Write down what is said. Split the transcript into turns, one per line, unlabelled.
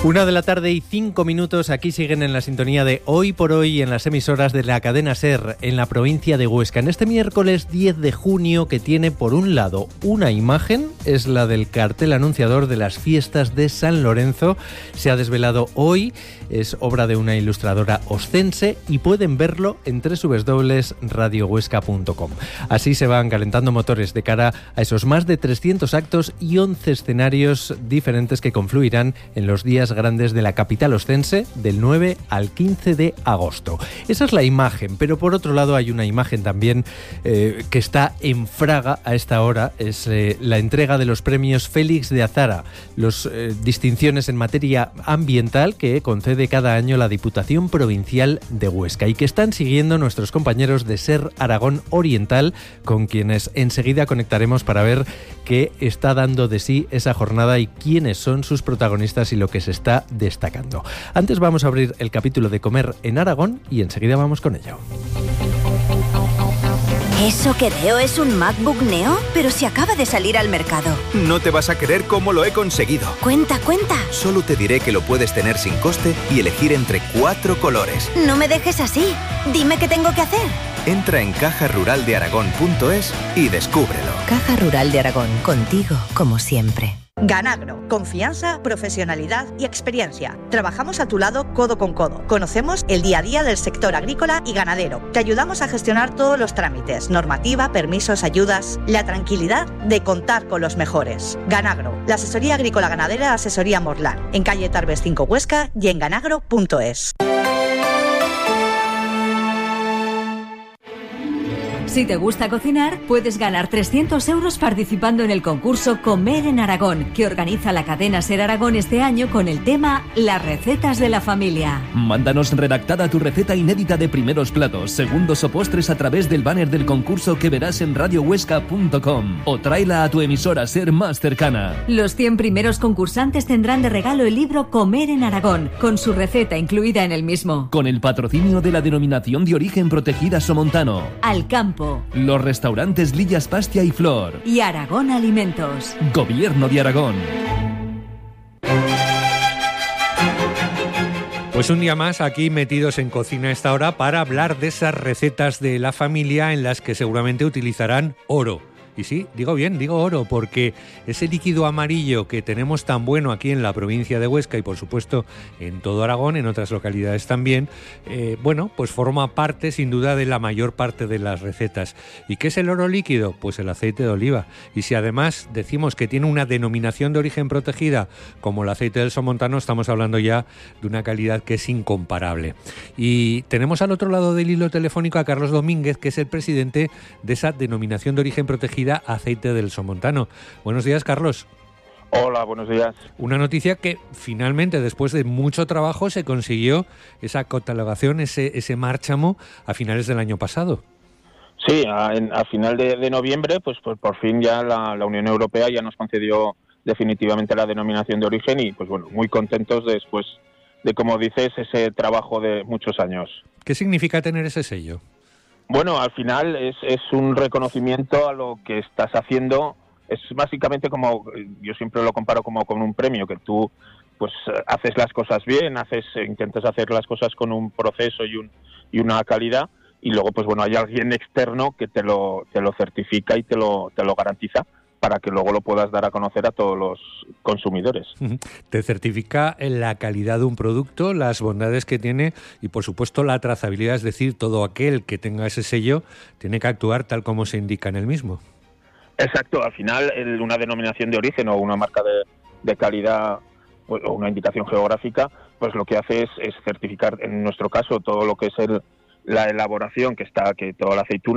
1:05 PM. Aquí siguen en la sintonía de Hoy por Hoy en las emisoras de la cadena SER en la provincia de Huesca. En este miércoles 10 de junio, que tiene por un lado una imagen, es la del cartel anunciador de las fiestas de San Lorenzo. Se ha desvelado hoy, es obra de una ilustradora oscense y pueden verlo en www.radiohuesca.com. Así se van calentando motores de cara a esos más de 300 actos y 11 escenarios diferentes que confluirán en los días grandes de la capital oscense del 9 al 15 de agosto. Esa es la imagen, pero por otro lado hay una imagen también que está en Fraga a esta hora. Es la entrega de los premios Félix de Azara, las distinciones en materia ambiental que concede cada año la Diputación Provincial de Huesca y que están siguiendo nuestros compañeros de SER Aragón Oriental, con quienes enseguida conectaremos para ver qué está dando de sí esa jornada y quiénes son sus protagonistas y lo que se está destacando. Antes vamos a abrir el capítulo de Comer en Aragón y enseguida vamos con ello.
¿Eso que veo es un MacBook Neo? Pero si acaba de salir al mercado.
No te vas a creer cómo lo he conseguido.
Cuenta.
Solo te diré que lo puedes tener sin coste y elegir entre 4 colores.
No me dejes así. Dime qué tengo que hacer.
Entra en cajaruraldearagón.es y descúbrelo.
Caja Rural de Aragón, contigo como siempre.
Ganagro, confianza, profesionalidad y experiencia. Trabajamos a tu lado codo con codo. Conocemos el día a día del sector agrícola y ganadero. Te ayudamos a gestionar todos los trámites, normativa, permisos, ayudas. La tranquilidad de contar con los mejores. Ganagro, la asesoría agrícola ganadera Asesoría Morlán. En calle Tarbes 5 Huesca y en ganagro.es.
Si te gusta cocinar, puedes ganar 300 euros participando en el concurso Comer en Aragón, que organiza la cadena SER Aragón este año con el tema Las recetas de la familia.
Mándanos redactada tu receta inédita de primeros platos, segundos o postres a través del banner del concurso que verás en radiohuesca.com o tráela a tu emisora SER más cercana.
Los 100 primeros concursantes tendrán de regalo el libro Comer en Aragón, con su receta incluida en el mismo.
Con el patrocinio de la Denominación de Origen Protegida Somontano,
Alcampo,
los restaurantes Lillas Pastia y Flor
y Aragón Alimentos.
Gobierno de Aragón.
Pues un día más aquí metidos en cocina a esta hora para hablar de esas recetas de la familia en las que seguramente utilizarán oro. Y sí, digo oro, porque ese líquido amarillo que tenemos tan bueno aquí en la provincia de Huesca y por supuesto en todo Aragón, en otras localidades también, pues forma parte sin duda de la mayor parte de las recetas. ¿Y qué es el oro líquido? Pues el aceite de oliva. Y si además decimos que tiene una denominación de origen protegida como el aceite del Somontano, estamos hablando ya de una calidad que es incomparable. Y tenemos al otro lado del hilo telefónico a Carlos Domínguez, que es el presidente de esa denominación de origen protegida aceite del Somontano. Buenos días, Carlos.
Hola, buenos días. Una
noticia que finalmente, después de mucho trabajo, se consiguió esa catalogación, ese márchamo a finales del año pasado.
Sí, a final de noviembre, pues por fin ya la Unión Europea ya nos concedió definitivamente la denominación de origen y pues bueno, muy contentos después de, como dices, ese trabajo de muchos años.
¿Qué significa tener ese sello?
Bueno, al final es un reconocimiento a lo que estás haciendo. Es básicamente como, yo siempre lo comparo como con un premio, que tú pues haces las cosas bien, intentas hacer las cosas con un proceso y una calidad, y luego pues bueno, hay alguien externo que te lo certifica y te lo garantiza, para que luego lo puedas dar a conocer a todos los consumidores.
Te certifica la calidad de un producto, las bondades que tiene y, por supuesto, la trazabilidad, es decir, todo aquel que tenga ese sello tiene que actuar tal como se indica en el mismo.
Exacto, al final una denominación de origen o una marca de calidad o una indicación geográfica, pues lo que hace es certificar, en nuestro caso, todo lo que es la elaboración que toda la aceituna